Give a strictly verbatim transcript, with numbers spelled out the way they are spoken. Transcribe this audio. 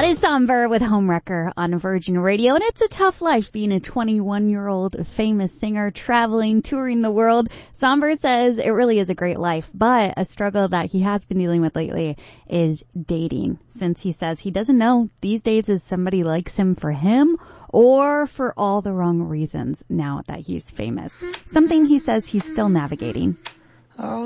That is Somber with Homewrecker on Virgin Radio, and it's a tough life being a twenty-one-year-old famous singer traveling, touring the world. Somber says it really is a great life, but a struggle that he has been dealing with lately is dating, since he says he doesn't know these days if somebody likes him for him or for all the wrong reasons now that he's famous. Something he says he's still navigating. Oh.